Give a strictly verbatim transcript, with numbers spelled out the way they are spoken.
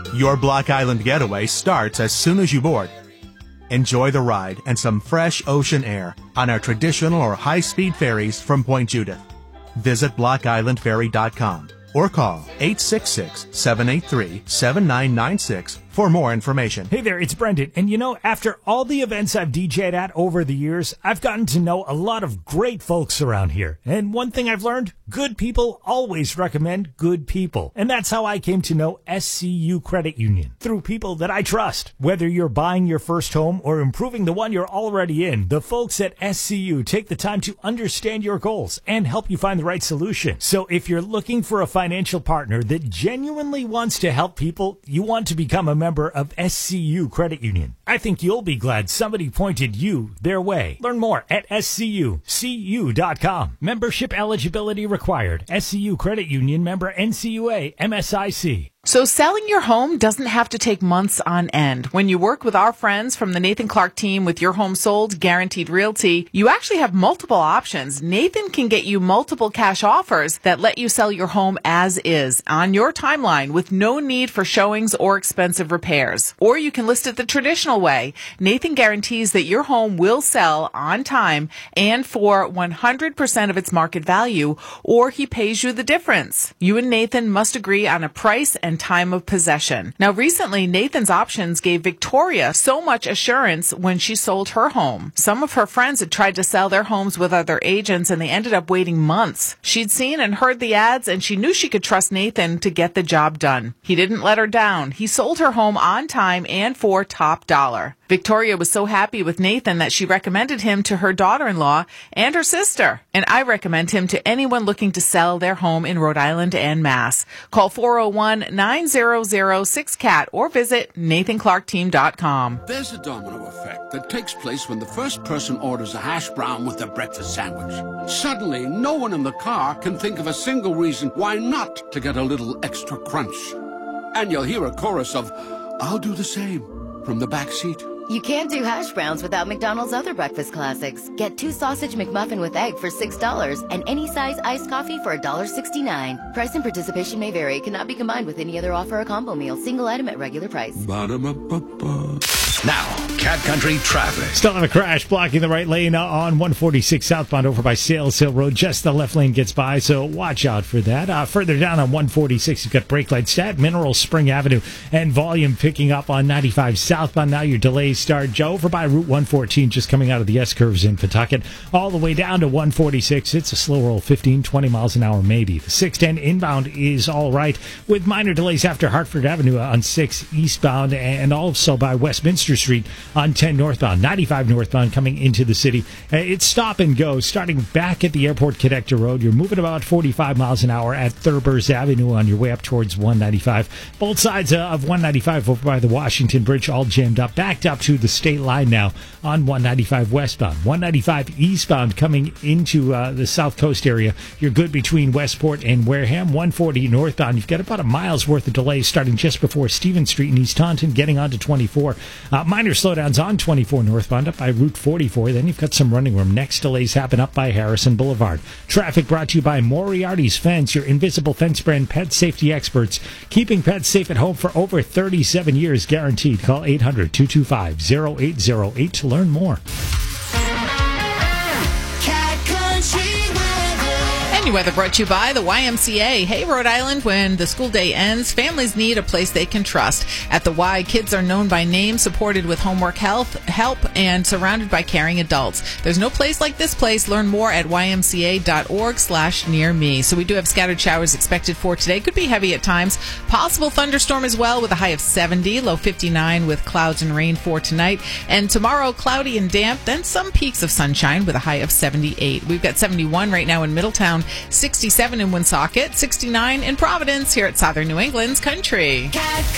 Your Block Island getaway starts as soon as you board. Enjoy the ride and some fresh ocean air on our traditional or high-speed ferries from Point Judith. Visit block island ferry dot com or call eight six six, seven eight three, seven nine nine six for more information. Hey there, it's Brendan. And you know, after all the events I've D J'd at over the years, I've gotten to know a lot of great folks around here. And one thing I've learned, good people always recommend good people. And that's how I came to know S C U Credit Union, through people that I trust. Whether you're buying your first home or improving the one you're already in, the folks at S C U take the time to understand your goals and help you find the right solution. So if you're looking for a financial partner that genuinely wants to help people, you want to become a member of S C U Credit Union. I think you'll be glad somebody pointed you their way. Learn more at S C U C U dot com. Membership eligibility required. S C U Credit Union, member N C U A, M S I C. So selling your home doesn't have to take months on end. When you work with our friends from the Nathan Clark team with Your Home Sold Guaranteed Realty, you actually have multiple options. Nathan can get you multiple cash offers that let you sell your home as is on your timeline with no need for showings or expensive repairs. Or you can list it the traditional way. Nathan guarantees that your home will sell on time and for one hundred percent of its market value, or he pays you the difference. You and Nathan must agree on a price and and time of possession. Now, recently, Nathan's options gave Victoria so much assurance when she sold her home. Some of her friends had tried to sell their homes with other agents, and they ended up waiting months. She'd seen and heard the ads, and she knew she could trust Nathan to get the job done. He didn't let her down. He sold her home on time and for top dollar. Victoria was so happy with Nathan that she recommended him to her daughter-in-law and her sister. And I recommend him to anyone looking to sell their home in Rhode Island and Mass. Call four oh one, nine hundred, six C A T or visit nathan clark team dot com. There's a domino effect that takes place when the first person orders a hash brown with their breakfast sandwich. Suddenly, no one in the car can think of a single reason why not to get a little extra crunch. And you'll hear a chorus of, "I'll do the same," from the back seat. You can't do hash browns without McDonald's other breakfast classics. Get two sausage McMuffin with egg for six dollars and any size iced coffee for one dollar sixty-nine. Price and participation may vary. Cannot be combined with any other offer or combo meal. Single item at regular price. Ba-da-ba-ba-ba. Now, Cat Country traffic. Still have a crash blocking the right lane on one forty-six southbound over by Sales Hill Road. Just the left lane gets by, so watch out for that. Uh, further down on one forty-six, you've got brake lights at Mineral Spring Avenue and volume picking up on ninety-five southbound. Now your delays start, Joe, over by Route one fourteen, just coming out of the S-curves in Pawtucket. All the way down to one forty-six. It's a slow roll, fifteen, twenty miles an hour maybe. The six ten inbound is all right, with minor delays after Hartford Avenue on six eastbound and also by Westminster Street on ten northbound, ninety-five northbound coming into the city. It's stop and go starting back at the Airport Connector Road. You're moving about forty-five miles an hour at Thurber's Avenue on your way up towards one ninety-five. Both sides of one ninety-five over by the Washington Bridge all jammed up, backed up to the state line now on one ninety-five westbound. one ninety-five eastbound coming into uh, the South Coast area. You're good between Westport and Wareham. one forty northbound. You've got about a mile's worth of delays starting just before Stevens Street in East Taunton, getting onto twenty-four. Uh, minor slowdowns on twenty-four northbound up by Route forty-four. Then you've got some running room. Next delays happen up by Harrison Boulevard. Traffic brought to you by Moriarty's Fence, your invisible fence brand pet safety experts. Keeping pets safe at home for over thirty-seven years guaranteed. Call eight hundred, two two five, oh eight oh eight to learn more. Any weather brought to you by the Y M C A. Hey, Rhode Island, when the school day ends, families need a place they can trust. At the Y, kids are known by name, supported with homework health, help, and surrounded by caring adults. There's no place like this place. Learn more at y m c a dot org slash near me. So we do have scattered showers expected for today. Could be heavy at times. Possible thunderstorm as well with a high of seventy, low fifty-nine with clouds and rain for tonight. And tomorrow, cloudy and damp, then some peaks of sunshine with a high of seventy-eight. We've got seventy-one right now in Middletown, sixty-seven in Woonsocket, sixty-nine in Providence, here at Southern New England's Country.